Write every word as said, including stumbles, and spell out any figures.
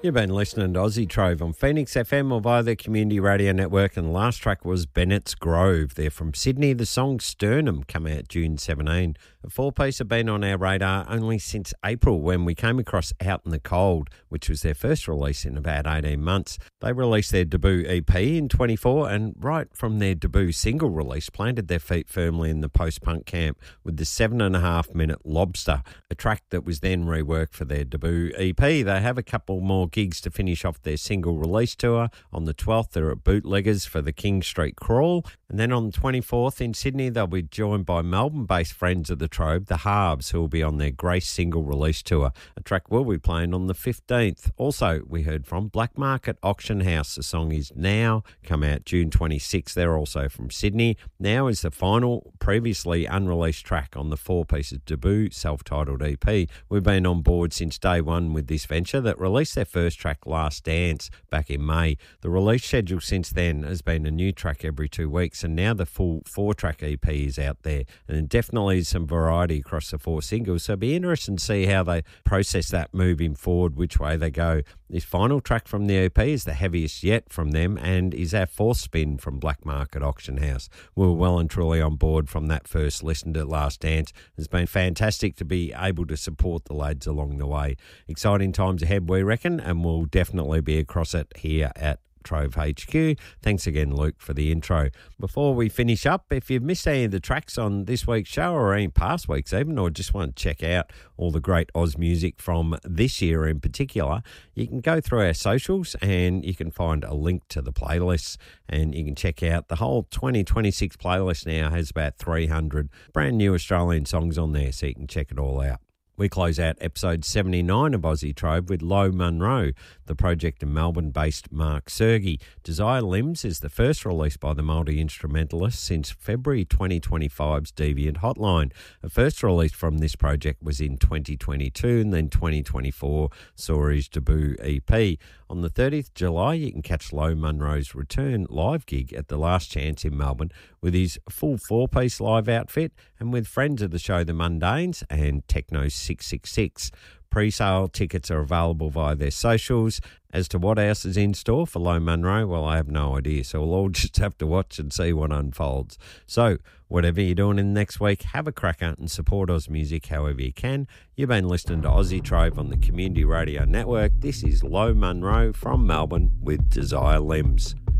You've been listening to Aussie Trove on Phoenix F M or via the Community Radio Network, and the last track was Bennett's Grove. They're from Sydney. The song Sternum come out June seventeenth. The four-piece have been on our radar only since April when we came across Out in the Cold, which was their first release in about eighteen months. They released their debut E P in twenty-four and right from their debut single release planted their feet firmly in the post-punk camp with the seven and a half minute Lobster, a track that was then reworked for their debut E P. They have a couple more gigs to finish off their single release tour. On the twelfth, they're at Bootleggers for the King Street Crawl. And then on the twenty-fourth in Sydney, they'll be joined by Melbourne-based friends of the Trove, the Halves, who will be on their Grace single release tour. A track we'll be playing on the fifteenth. Also, we heard from Black Market Auction House. The song is Now, come out June twenty-sixth. They're also from Sydney. Now is the final, previously unreleased track on the four-pieces debut self-titled E P. We've been on board since day one with this venture that released their first track, Last Dance, back in May. The release schedule since then has been a new track every two weeks, and now the full four-track E P is out there, and definitely some variety across the four singles, so it'll be interesting to see how they process that moving forward, which way they go. This final track from the E P is the heaviest yet from them and is our fourth spin from Black Market Auction House. We were well and truly on board from that first listen to Last Dance. It's been fantastic to be able to support the lads along the way. Exciting times ahead, we reckon, and we'll definitely be across it here at Trove H Q. Thanks again, Luke, for the intro. Before we finish up, if you've missed any of the tracks on this week's show or any past weeks even, or just want to check out all the great Oz music from this year in particular, you can go through our socials and you can find a link to the playlists, and you can check out the whole twenty twenty-six playlist. Now has about three hundred brand new Australian songs on there, so you can check it all out. We close out episode seventy-nine of Aussie Trove with Low Munro, the project of Melbourne-based Mark Sergi. Desire Limbs is the first release by the multi-instrumentalist since February twenty twenty-five's Deviant Hotline. The first release from this project was in twenty twenty-two, and then twenty twenty-four saw his debut E P. On the thirtieth of July, you can catch Low Munro's return live gig at the Last Chance in Melbourne with his full four-piece live outfit and with friends of the show The Mundanes and Techno six six six. Pre-sale tickets are available via their socials. As to what else is in store for Low Munro, well, I have no idea, so we'll all just have to watch and see what unfolds. So, whatever you're doing in the next week, have a cracker and support Oz music however you can. You've been listening to Aussie Trove on the Community Radio Network. This is Low Munro from Melbourne with Desire Limbs.